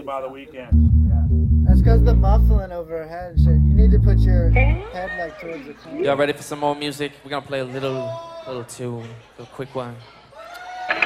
by the weekend. That's because the muffling over her head and shit. You need to put your head like towards the corner. Y'all ready for some more music? We're gonna play a little tune, a quick one.